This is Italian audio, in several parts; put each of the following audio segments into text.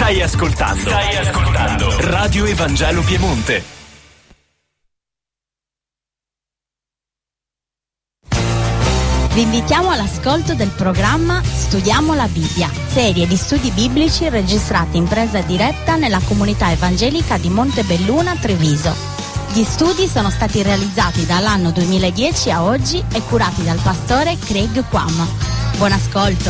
Stai ascoltando Radio Evangelo Piemonte. Vi invitiamo all'ascolto del programma Studiamo la Bibbia, serie di studi biblici registrati in presa diretta nella comunità evangelica di Montebelluna, Treviso. Gli studi sono stati realizzati dall'anno 2010 a oggi e curati dal pastore Craig Quam. Buon ascolto.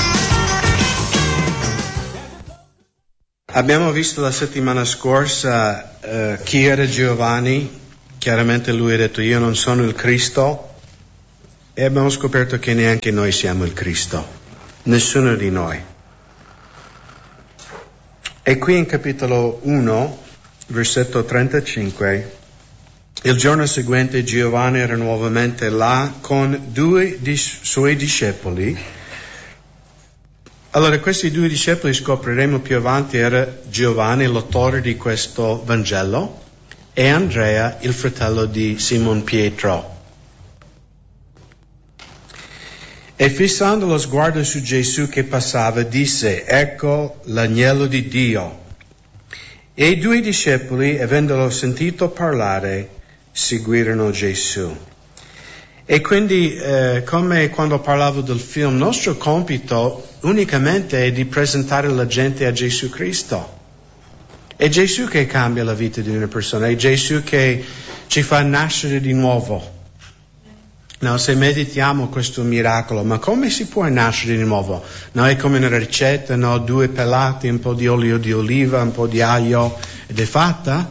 Abbiamo visto la settimana scorsa chi era Giovanni. Chiaramente lui ha detto: io non sono il Cristo. E abbiamo scoperto che neanche noi siamo il Cristo, nessuno di noi. E qui in capitolo 1, versetto 35, il giorno seguente Giovanni era nuovamente là con 2 suoi discepoli. Allora, questi 2 discepoli, scopriremo più avanti, era Giovanni, l'autore di questo Vangelo, e Andrea, il fratello di Simon Pietro. E fissando lo sguardo su Gesù che passava, disse: ecco l'agnello di Dio. E i 2 discepoli, avendolo sentito parlare, seguirono Gesù. E quindi, come quando parlavo del film, nostro compito unicamente è di presentare la gente a Gesù Cristo. È Gesù che cambia la vita di una persona, è Gesù che ci fa nascere di nuovo. No, se meditiamo questo miracolo, ma come si può nascere di nuovo? No, è come una ricetta, no? 2 pelati, un po' di olio di oliva, un po' di aglio, ed è fatta?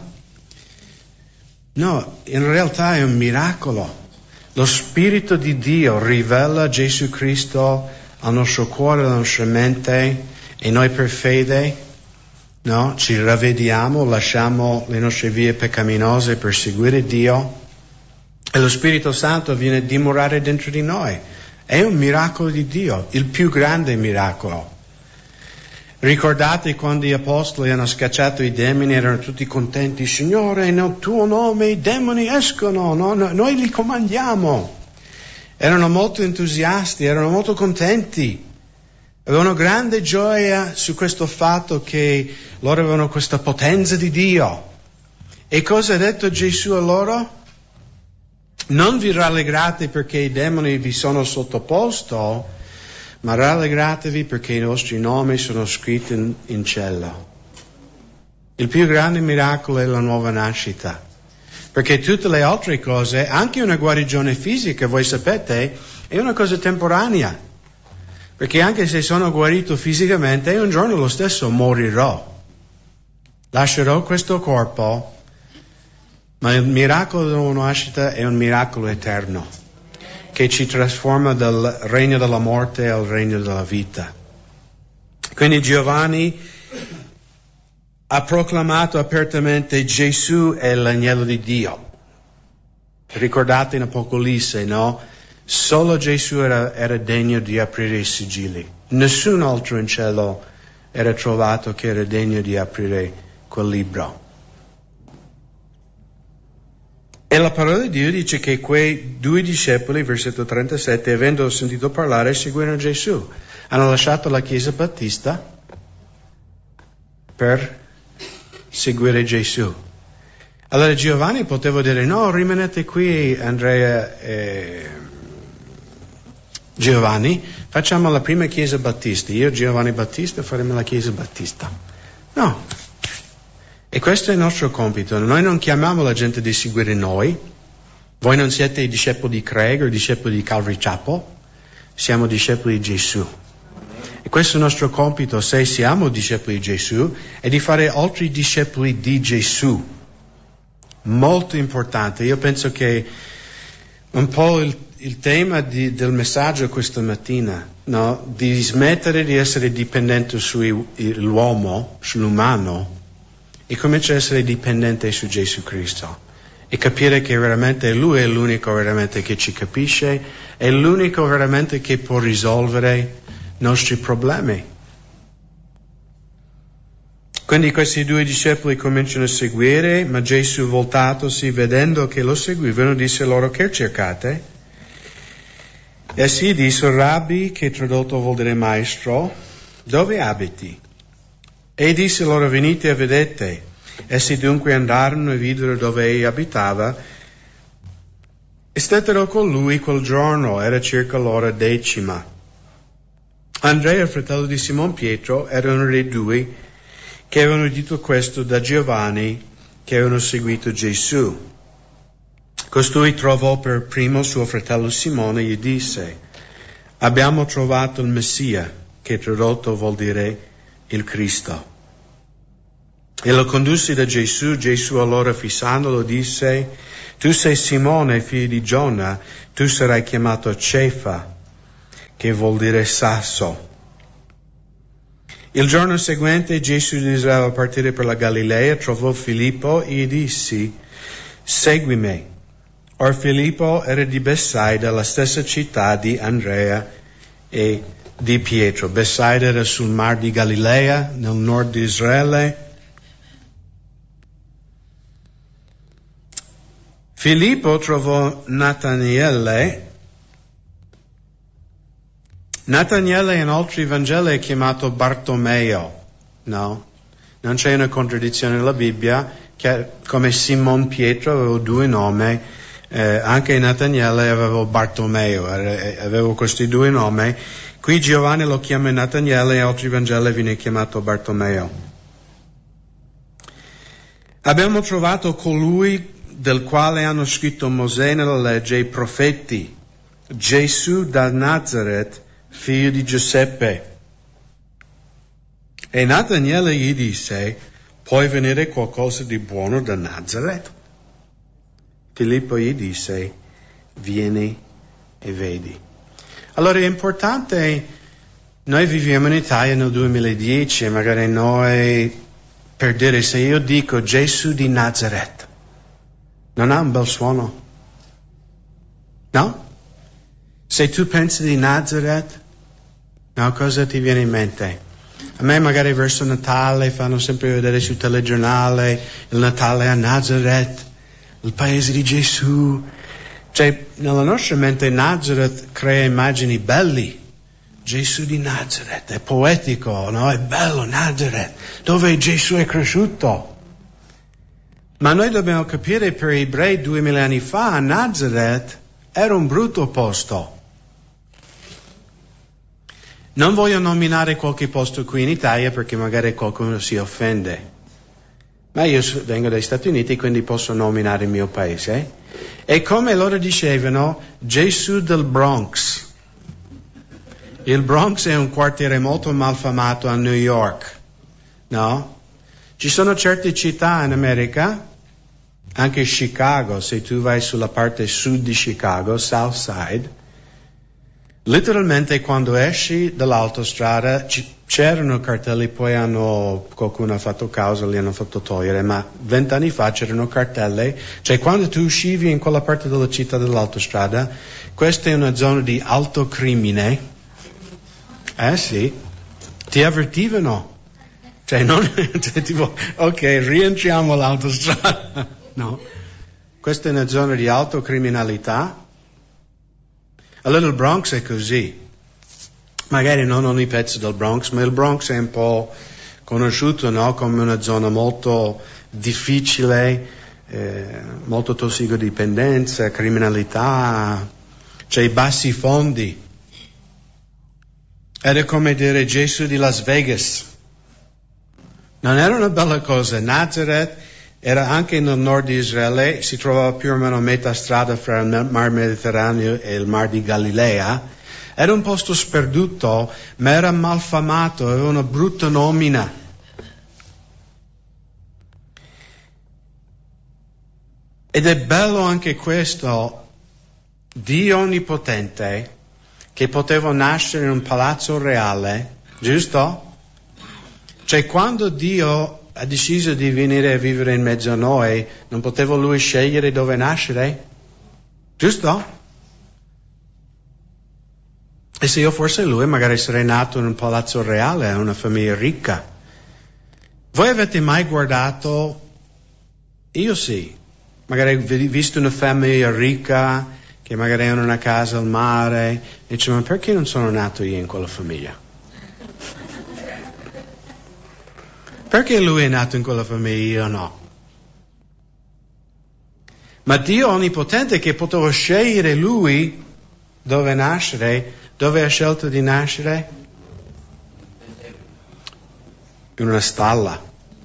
No, in realtà è un miracolo. Lo Spirito di Dio rivela Gesù Cristo al nostro cuore, alla nostra mente, e noi per fede, no? Ci ravvediamo, lasciamo le nostre vie peccaminose per seguire Dio. E lo Spirito Santo viene a dimorare dentro di noi. È un miracolo di Dio, il più grande miracolo. Ricordate quando gli apostoli hanno scacciato i demoni, erano tutti contenti: Signore, nel tuo nome i demoni escono, no? Noi li comandiamo. Erano molto entusiasti, erano molto contenti. Avevano grande gioia su questo fatto che loro avevano questa potenza di Dio. E cosa ha detto Gesù a loro? Non vi rallegrate perché i demoni vi sono sottoposti, ma rallegratevi perché i vostri nomi sono scritti in cielo. Il più grande miracolo è la nuova nascita, perché tutte le altre cose, anche una guarigione fisica, voi sapete, è una cosa temporanea, perché anche se sono guarito fisicamente, un giorno lo stesso morirò, lascerò questo corpo. Ma il miracolo della nuova nascita è un miracolo eterno, che ci trasforma dal regno della morte al regno della vita. Quindi Giovanni ha proclamato apertamente: Gesù è l'agnello di Dio. Ricordate in Apocalisse, no? Solo Gesù era degno di aprire i sigilli. Nessun altro in cielo era trovato che era degno di aprire quel libro. E la parola di Dio dice che quei 2 discepoli, versetto 37, avendo sentito parlare, seguirono Gesù. Hanno lasciato la Chiesa Battista per seguire Gesù. Allora Giovanni poteva dire: no, rimanete qui, Andrea e Giovanni, facciamo la prima Chiesa Battista. Io, Giovanni Battista, faremo la Chiesa Battista. No. E questo è il nostro compito. Noi non chiamiamo la gente di seguire noi. Voi non siete i discepoli di Craig o i discepoli di Calvary Chapel. Siamo discepoli di Gesù. E questo è il nostro compito, se siamo discepoli di Gesù, è di fare altri discepoli di Gesù. Molto importante. Io penso che un po' il tema del messaggio questa mattina, no? Di smettere di essere dipendente sull'uomo, sull'umano, e comincia a essere dipendente su Gesù Cristo e capire che veramente Lui è l'unico veramente che ci capisce, è l'unico veramente che può risolvere i nostri problemi. Quindi questi 2 discepoli cominciano a seguire, ma Gesù, voltatosi, vedendo che lo seguivano, disse loro: che cercate? Essi dissero: Rabbi, che tradotto vuol dire maestro, dove abiti? E disse loro: venite e vedete. Essi dunque andarono e videro dove egli abitava e stettero con lui quel giorno. Era circa l'ora 10. Andrea, fratello di Simon Pietro, era uno dei due che avevano udito questo da Giovanni, che avevano seguito Gesù. Costui trovò per primo suo fratello Simone e gli disse: abbiamo trovato il Messia, che tradotto vuol dire il Cristo. E lo condusse da Gesù. Gesù allora, fissandolo, disse: tu sei Simone, figlio di Giona, tu sarai chiamato Cefa, che vuol dire sasso. Il giorno seguente Gesù desiderava partire per la Galilea, trovò Filippo e gli disse: seguimi. Or Filippo era di Bethsaida, la stessa città di Andrea e di Pietro. Bethsaida era sul mar di Galilea, nel nord di Israele. Filippo trovò Nataniele. Nataniele in altri Vangeli è chiamato Bartomeo. No, non c'è una contraddizione nella Bibbia, che come Simon Pietro aveva due nomi, anche Nataniele aveva Bartomeo, aveva questi due nomi. Qui Giovanni lo chiama Nataniele, in altri Vangeli viene chiamato Bartomeo. Abbiamo trovato colui del quale hanno scritto Mosè nella legge e i profeti, Gesù da Nazaret, figlio di Giuseppe. E Nataniele gli disse: puoi venire qualcosa di buono da Nazaret? Filippo gli disse: vieni e vedi. Allora è importante, noi viviamo in Italia nel 2010 e magari noi, per dire, se io dico Gesù di Nazaret, non ha un bel suono? No? Se tu pensi di Nazaret, no, cosa ti viene in mente? A me magari verso Natale fanno sempre vedere sul telegiornale il Natale a Nazaret, il paese di Gesù. Cioè, nella nostra mente Nazaret crea immagini belli. Gesù di Nazaret, è poetico, no? È bello Nazaret, dove Gesù è cresciuto. Ma noi dobbiamo capire, per gli ebrei 2000 anni fa, Nazaret era un brutto posto. Non voglio nominare qualche posto qui in Italia perché magari qualcuno si offende. Ma io vengo dagli Stati Uniti, quindi posso nominare il mio paese. E come loro dicevano, Gesù del Bronx. Il Bronx è un quartiere molto malfamato a New York, no? Ci sono certe città in America, anche Chicago, se tu vai sulla parte sud di Chicago, South Side, letteralmente quando esci dall'autostrada c'erano cartelli, poi qualcuno ha fatto causa, li hanno fatto togliere, ma 20 anni fa c'erano cartelli, cioè quando tu uscivi in quella parte della città dell'autostrada, questa è una zona di alto crimine, sì, ti avvertivano. Cioè, non, cioè, tipo, ok, rientriamo all'autostrada. No. Questa è una zona di alta criminalità. Allora il Bronx è così. Magari non ogni pezzo del Bronx, ma il Bronx è un po' conosciuto, no? Come una zona molto difficile, molto tossicodipendenza, criminalità, cioè bassi fondi. Era come dire Gesù di Las Vegas. Non era una bella cosa. Nazaret era anche nel nord di Israele, si trovava più o meno a metà strada fra il mar Mediterraneo e il mar di Galilea. Era un posto sperduto, ma era malfamato, aveva una brutta nomina. Ed è bello anche questo, Dio Onnipotente, che poteva nascere in un palazzo reale, giusto? Cioè, quando Dio ha deciso di venire a vivere in mezzo a noi, non poteva Lui scegliere dove nascere? Giusto? E se io fossi Lui, magari sarei nato in un palazzo reale, in una famiglia ricca. Voi avete mai guardato? Io sì. Magari visto una famiglia ricca, che magari hanno una casa al mare, e dice, ma perché non sono nato io in quella famiglia? Perché lui è nato in quella famiglia, io no? Ma Dio onnipotente che poteva scegliere lui dove nascere, dove ha scelto di nascere? In una stalla.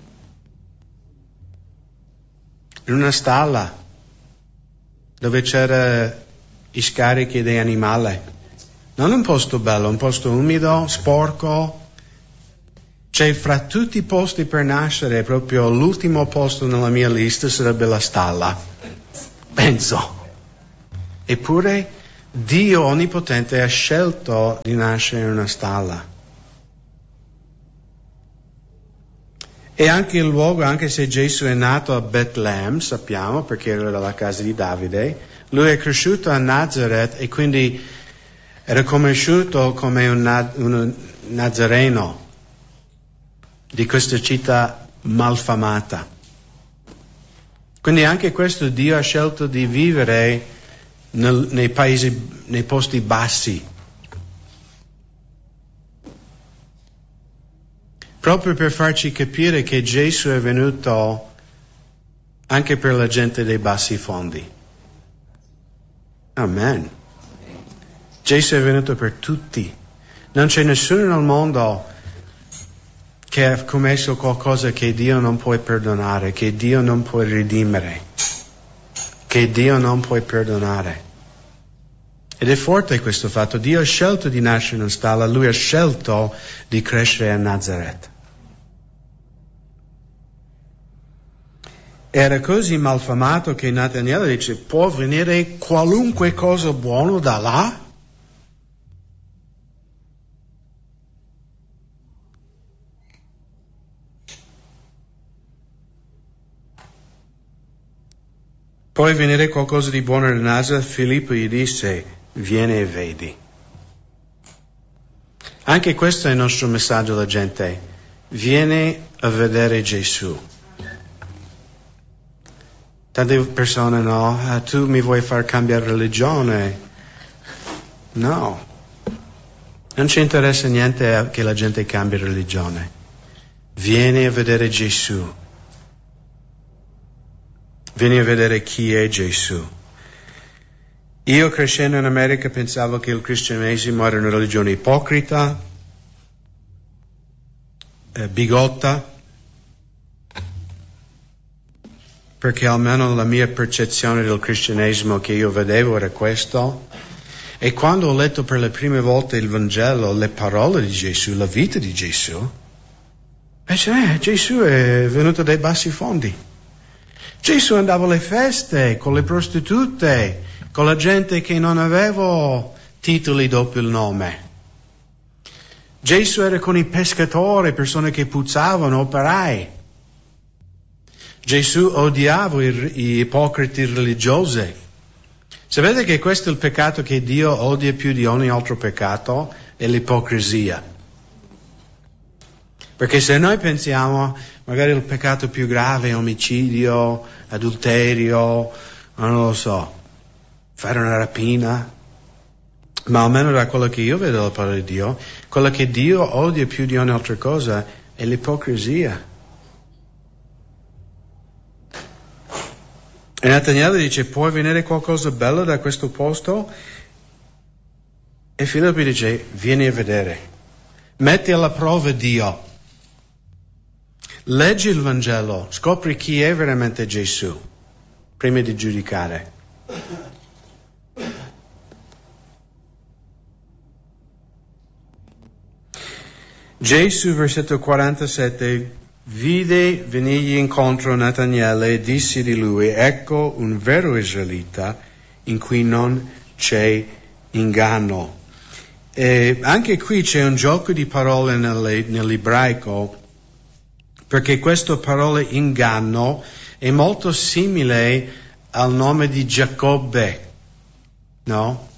In una stalla dove c'erano i scarichi dei animali. Non un posto bello, un posto umido, sporco. Cioè, fra tutti i posti per nascere, proprio l'ultimo posto nella mia lista sarebbe la stalla. Penso. Eppure Dio Onnipotente ha scelto di nascere in una stalla. E anche il luogo, anche se Gesù è nato a Betlemme, sappiamo, perché era la casa di Davide, lui è cresciuto a Nazareth e quindi era conosciuto come un nazareno di questa città malfamata. Quindi anche questo Dio ha scelto di vivere nei paesi, nei posti bassi, proprio per farci capire che Gesù è venuto anche per la gente dei bassi fondi. Amen. Gesù è venuto per tutti. Non c'è nessuno nel mondo che ha commesso qualcosa che Dio non può perdonare, che Dio non può redimere, che Dio non può perdonare. Ed è forte questo fatto. Dio ha scelto di nascere in una stalla, lui ha scelto di crescere a Nazareth. Era così malfamato che Nataniele dice: può venire qualunque cosa buono da là? Può venire qualcosa di buono da Nazareth? Filippo gli disse: vieni e vedi. Anche questo è il nostro messaggio alla gente: vieni a vedere Gesù. Tante persone no, tu mi vuoi far cambiare religione. No, non ci interessa niente che la gente cambi religione. Vieni a vedere Gesù. Vieni a vedere chi è Gesù. Io crescendo in America pensavo che il cristianesimo era una religione ipocrita, bigotta, perché almeno la mia percezione del cristianesimo che io vedevo era questo. E quando ho letto per le prime volte il Vangelo, le parole di Gesù, la vita di Gesù, Gesù è venuto dai bassi fondi. Gesù andava alle feste con le prostitute, con la gente che non aveva titoli dopo il nome. Gesù era con i pescatori, persone che puzzavano, operai. Gesù odiava gli ipocriti religiosi. Sapete che questo è il peccato che Dio odia più di ogni altro peccato? È l'ipocrisia. Perché se noi pensiamo, magari il peccato più grave è omicidio, adulterio, non lo so, fare una rapina, ma almeno da quello che io vedo dalla parola di Dio, quello che Dio odia più di ogni altra cosa è l'ipocrisia. E Nataniele dice: può venire qualcosa bello da questo posto? E Filippo dice: vieni a vedere, metti alla prova Dio. Leggi il Vangelo, scopri chi è veramente Gesù, prima di giudicare. Gesù, versetto 47, vide venirgli incontro Nataniele e disse di lui: ecco un vero israelita in cui non c'è inganno. E anche qui c'è un gioco di parole nell'ebraico, perché questa parola inganno è molto simile al nome di Giacobbe, no?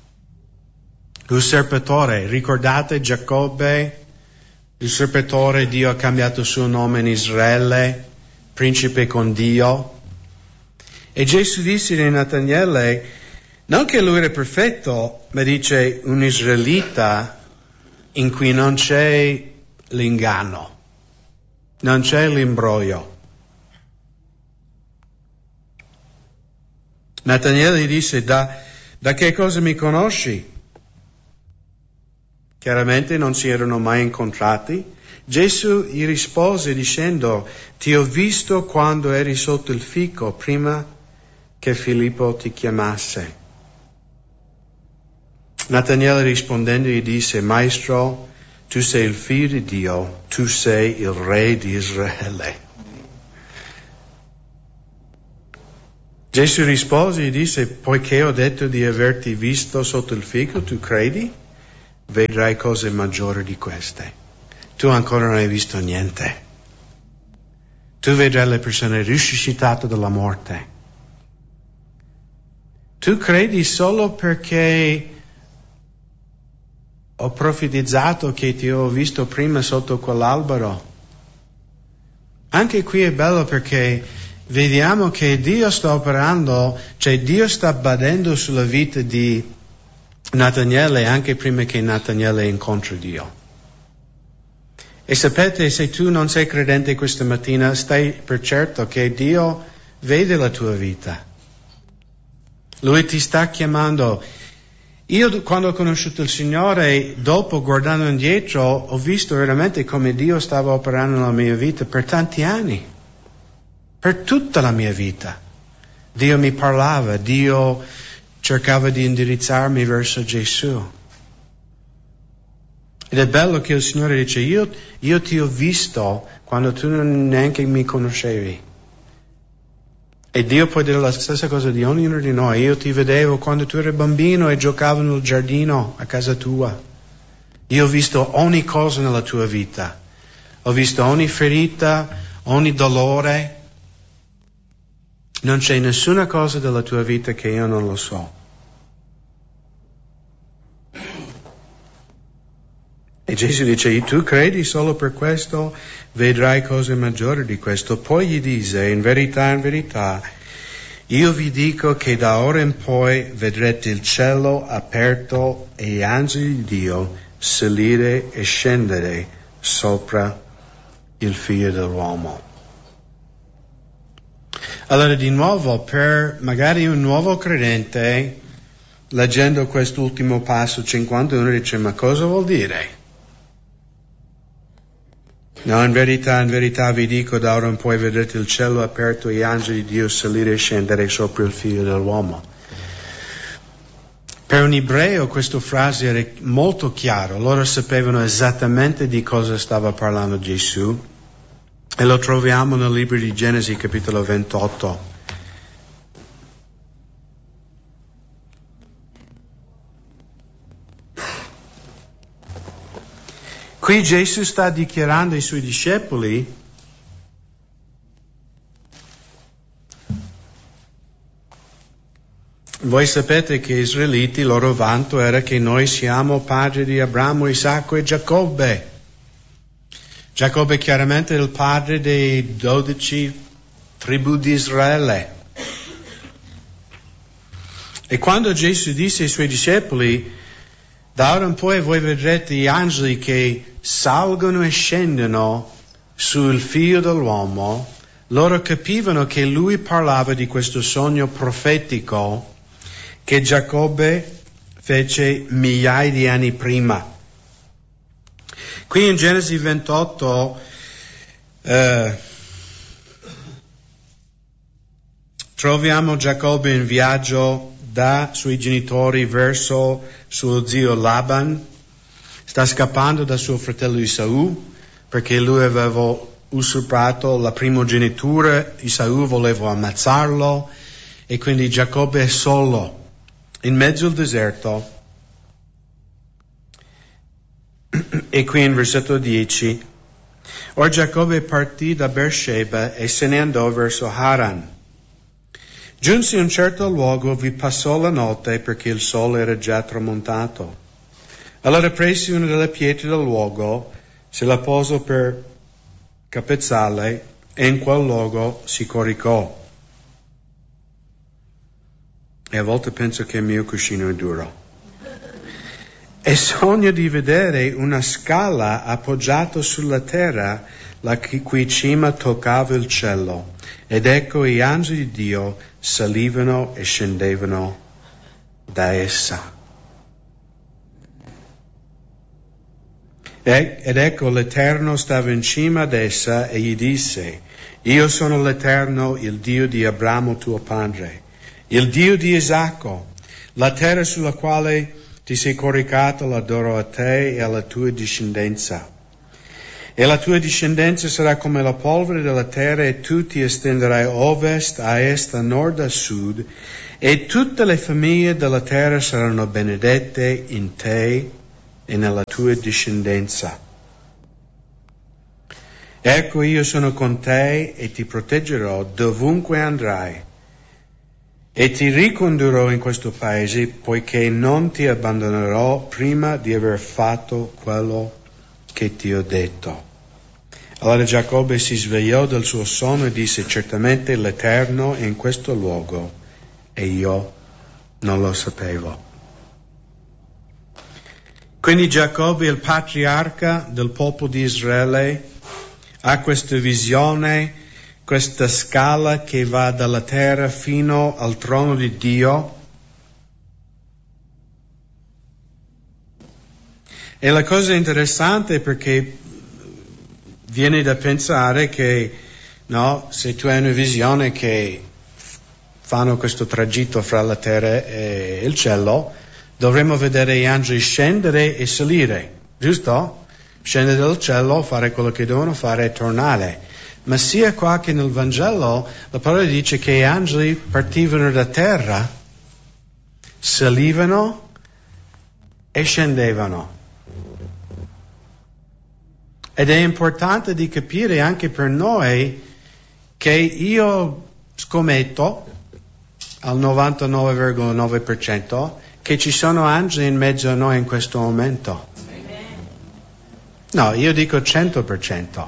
Usurpatore, ricordate Giacobbe? Usurpatore, Dio ha cambiato il suo nome in Israele, principe con Dio. E Gesù disse di Nataniele, non che lui era perfetto, ma dice un israelita in cui non c'è l'inganno. Non c'è l'imbroglio. Nataniele gli disse, da che cosa mi conosci? Chiaramente non si erano mai incontrati. Gesù gli rispose dicendo, ti ho visto quando eri sotto il fico, prima che Filippo ti chiamasse. Nataniele rispondendo gli disse, Maestro, tu sei il figlio di Dio, tu sei il re di Israele. Gesù rispose e gli disse, poiché ho detto di averti visto sotto il fico, tu credi? Vedrai cose maggiori di queste. Tu ancora non hai visto niente. Tu vedrai le persone risuscitate dalla morte. Tu credi solo perché ho profetizzato che ti ho visto prima sotto quell'albero. Anche qui è bello perché vediamo che Dio sta operando, cioè Dio sta badando sulla vita di Nataniele anche prima che Nataniele incontri Dio. E sapete, se tu non sei credente questa mattina, stai per certo che Dio vede la tua vita. Lui ti sta chiamando. Io quando ho conosciuto il Signore, dopo guardando indietro, ho visto veramente come Dio stava operando nella mia vita per tanti anni, per tutta la mia vita. Dio mi parlava, Dio cercava di indirizzarmi verso Gesù. Ed è bello che il Signore dice, io ti ho visto quando tu neanche mi conoscevi. E Dio può dire la stessa cosa di ognuno di noi. Io ti vedevo quando tu eri bambino e giocavo nel giardino a casa tua. Io ho visto ogni cosa nella tua vita. Ho visto ogni ferita, ogni dolore. Non c'è nessuna cosa della tua vita che io non lo so. E Gesù dice, tu credi solo per questo, vedrai cose maggiori di questo. Poi gli dice, in verità, io vi dico che da ora in poi vedrete il cielo aperto e gli angeli di Dio salire e scendere sopra il Figlio dell'uomo. Allora, di nuovo, per magari un nuovo credente, leggendo quest'ultimo passo 51, dice, ma cosa vuol dire? No, in verità vi dico, da ora in poi vedrete il cielo aperto e gli angeli di Dio salire e scendere sopra il Figlio dell'uomo. Per un ebreo questa frase era molto chiara, loro sapevano esattamente di cosa stava parlando Gesù, e lo troviamo nel libro di Genesi capitolo 28. Qui Gesù sta dichiarando ai suoi discepoli voi sapete che gli israeliti, il loro vanto era che noi siamo padri di Abramo, Isacco e Giacobbe. Giacobbe chiaramente è il padre dei 12 tribù di Israele. E quando Gesù disse ai suoi discepoli, da ora in poi voi vedrete gli angeli che salgono e scendono sul Figlio dell'uomo, loro capivano che lui parlava di questo sogno profetico che Giacobbe fece migliaia di anni prima. Qui in Genesi 28 troviamo Giacobbe in viaggio da suoi genitori verso suo zio Laban. Sta scappando da suo fratello Esaù perché lui aveva usurpato la primogenitura. Esaù voleva ammazzarlo e quindi Giacobbe è solo in mezzo al deserto. E qui in versetto 10, or Giacobbe partì da Beersheba e se ne andò verso Haran. Giunse a un certo luogo, vi passò la notte perché il sole era già tramontato. Allora prese una delle pietre del luogo, se la posò per capezzale e in quel luogo si coricò. E a volte penso che il mio cuscino è duro. E sogno di vedere una scala appoggiata sulla terra, la cui cima toccava il cielo. Ed ecco gli angeli di Dio salivano e scendevano da essa. Ed ecco l'Eterno stava in cima ad essa e gli disse: Io sono l'Eterno, il Dio di Abramo tuo padre, il Dio di Isacco. La terra sulla quale ti sei coricato la darò a te e alla tua discendenza. E la tua discendenza sarà come la polvere della terra, e tu ti estenderai a ovest, a est, a nord, a sud, e tutte le famiglie della terra saranno benedette in te e nella tua discendenza. Ecco, io sono con te e ti proteggerò dovunque andrai, e ti ricondurrò in questo paese, poiché non ti abbandonerò prima di aver fatto quello che ti ho detto. Allora Giacobbe si svegliò dal suo sonno e disse: certamente l'Eterno è in questo luogo e io non lo sapevo. Quindi Giacobbe, il patriarca del popolo di Israele, ha questa visione, questa scala che va dalla terra fino al trono di Dio. E la cosa interessante è perché viene da pensare che, no, se tu hai una visione che fanno questo tragitto fra la terra e il cielo, dovremmo vedere gli angeli scendere e salire, giusto? Scendere dal cielo, fare quello che devono fare e tornare. Ma sia qua che nel Vangelo la parola dice che gli angeli partivano da terra, salivano e scendevano. Ed è importante di capire anche per noi che io scommetto al 99,9% che ci sono angeli in mezzo a noi in questo momento. No, io dico 100%.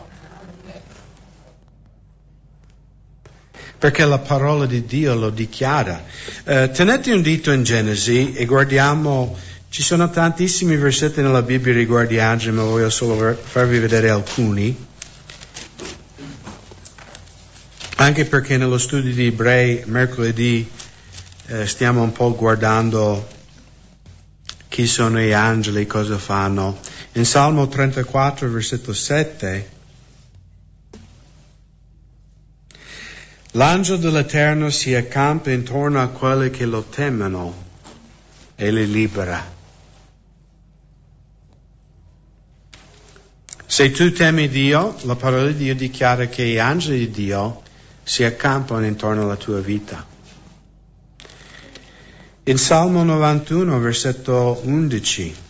Perché la parola di Dio lo dichiara. Tenete un dito in Genesi e guardiamo. Ci sono tantissimi versetti nella Bibbia riguardo gli angeli, ma voglio solo farvi vedere alcuni. Anche perché nello studio di Ebrei mercoledì stiamo un po' guardando chi sono gli angeli, cosa fanno. In Salmo 34, versetto 7, l'angelo dell'Eterno si accampa intorno a quelli che lo temono e li libera. Se tu temi Dio, la parola di Dio dichiara che gli angeli di Dio si accampano intorno alla tua vita. In Salmo 91, versetto 11,